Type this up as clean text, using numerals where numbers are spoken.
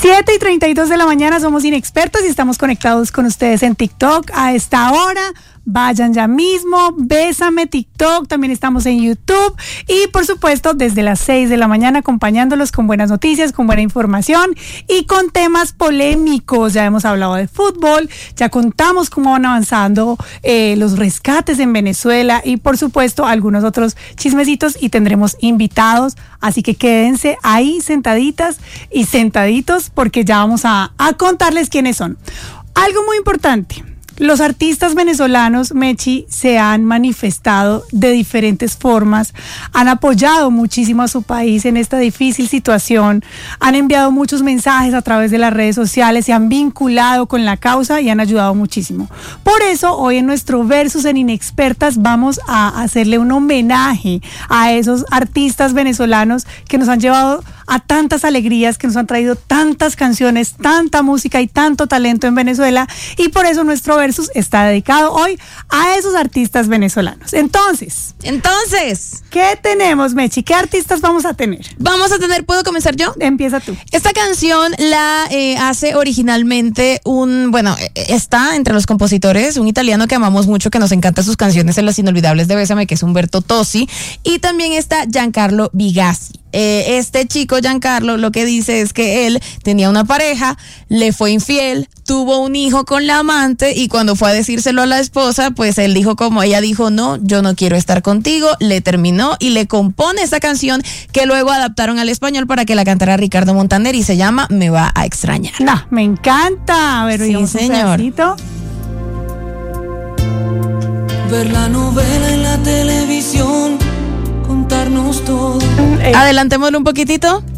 7:32 de la mañana, somos Inexpertos y estamos conectados con ustedes en TikTok a esta hora. Vayan ya mismo, Bésame TikTok, también estamos en YouTube y por supuesto desde las 6 de la mañana acompañándolos con buenas noticias, con buena información y con temas polémicos. Ya hemos hablado de fútbol, ya contamos cómo van avanzando los rescates en Venezuela y por supuesto algunos otros chismecitos y tendremos invitados, así que quédense ahí sentaditas y sentaditos porque ya vamos a contarles quiénes son. Algo muy importante. Los artistas venezolanos, Mechi, se han manifestado de diferentes formas, han apoyado muchísimo a su país en esta difícil situación, han enviado muchos mensajes a través de las redes sociales, se han vinculado con la causa y han ayudado muchísimo. Por eso, hoy en nuestro Versus en Inexpertas vamos a hacerle un homenaje a esos artistas venezolanos que nos han llevado a tantas alegrías, que nos han traído tantas canciones, tanta música y tanto talento en Venezuela, y por eso nuestro Versus está dedicado hoy a esos artistas venezolanos. Entonces, ¿qué tenemos, Mechi? ¿Qué artistas vamos a tener? ¿Puedo comenzar yo? Empieza tú. Esta canción la hace originalmente está entre los compositores, un italiano que amamos mucho, que nos encanta sus canciones en Las Inolvidables de Bésame, que es Umberto Tozzi, y también está Giancarlo Bigazzi. Este chico Giancarlo lo que dice es que él tenía una pareja, le fue infiel, tuvo un hijo con la amante y cuando fue a decírselo a la esposa, pues ella dijo, no, yo no quiero estar contigo, le terminó y le compone esta canción que luego adaptaron al español para que la cantara Ricardo Montaner y se llama Me va a extrañar. No, me encanta. A ver, sí, señor. Ver la novela en la televisión, contarnos todo. Adelantémoslo un poquitito.